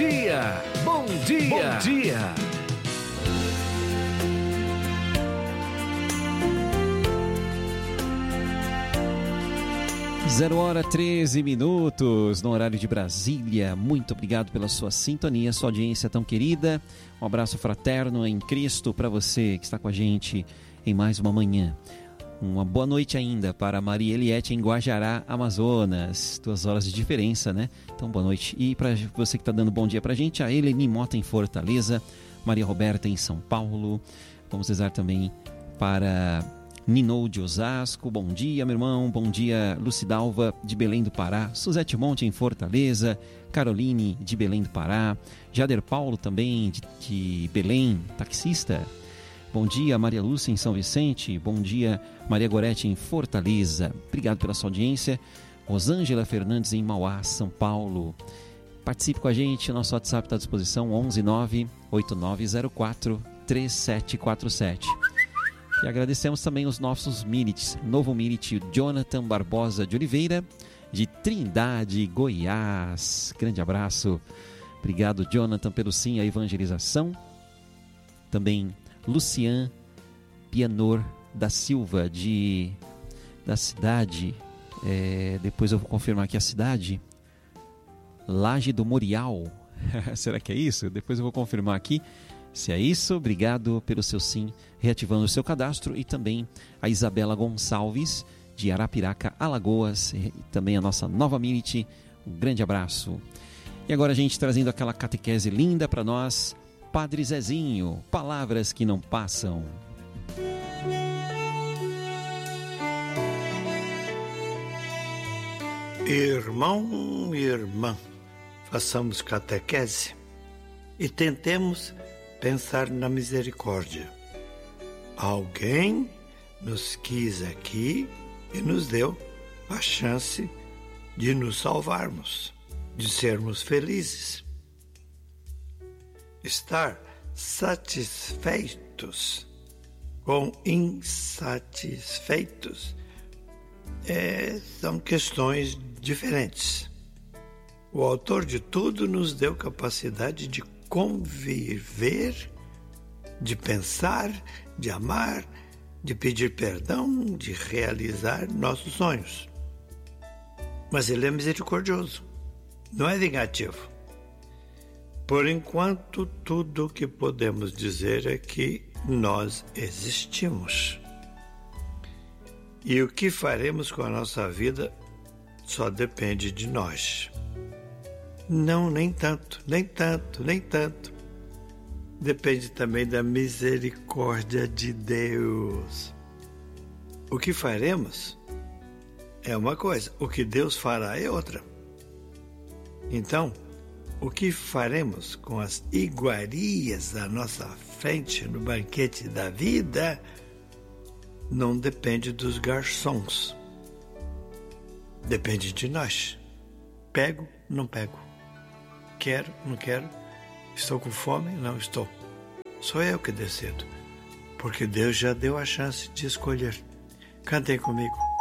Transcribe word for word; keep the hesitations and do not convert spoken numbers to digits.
dia, bom dia, bom dia. Zero hora, treze minutos, no horário de Brasília. Muito obrigado pela sua sintonia, sua audiência tão querida. Um abraço fraterno em Cristo para você que está com a gente em mais uma manhã. Uma boa noite ainda para Maria Eliette em Guajará, Amazonas. Duas horas de diferença, né? Então, boa noite. E para você que está dando bom dia para a gente, a Eleni Mota em Fortaleza, Maria Roberta em São Paulo. Vamos rezar também para Ninou de Osasco, bom dia, meu irmão. Bom dia, Lucidalva de Belém do Pará, Suzete Monte em Fortaleza, Caroline de Belém do Pará, Jader Paulo também de, de Belém, taxista. Bom dia, Maria Lúcia em São Vicente. Bom dia, Maria Gorete em Fortaleza. Obrigado pela sua audiência. Rosângela Fernandes em Mauá, São Paulo. Participe com a gente, nosso WhatsApp está à disposição, onze nove oito nove zero quatro três sete quatro sete. E agradecemos também os nossos Milites. Novo Milite, Jonathan Barbosa de Oliveira, de Trindade, Goiás. Grande abraço. Obrigado, Jonathan, pelo sim à evangelização. Também Lucian Pianor da Silva, de, da cidade, é, depois eu vou confirmar aqui a cidade, Laje do Morial. Será que é isso? Depois eu vou confirmar aqui se é isso. Obrigado pelo seu sim, reativando o seu cadastro. E também a Isabela Gonçalves, de Arapiraca, Alagoas, e também a nossa nova Milite. Um grande abraço. E agora a gente trazendo aquela catequese linda para nós, Padre Zezinho, palavras que não passam. Irmão e irmã, façamos catequese e tentemos pensar na misericórdia. Alguém nos quis aqui e nos deu a chance de nos salvarmos, de sermos felizes. Estar satisfeitos com insatisfeitos é, são questões diferentes. O autor de tudo nos deu capacidade de conviver, de pensar, de amar, de pedir perdão, de realizar nossos sonhos. Mas ele é misericordioso, não é vingativo. Por enquanto, tudo o que podemos dizer é que nós existimos. E o que faremos com a nossa vida só depende de nós. Não, nem tanto, nem tanto, nem tanto. Depende também da misericórdia de Deus. O que faremos é uma coisa, o que Deus fará é outra. Então, o que faremos com as iguarias à nossa frente no banquete da vida não depende dos garçons. Depende de nós. Pego, não pego. Quero, não quero. Estou com fome, não estou. Sou eu que decido, porque Deus já deu a chance de escolher. Cantem comigo.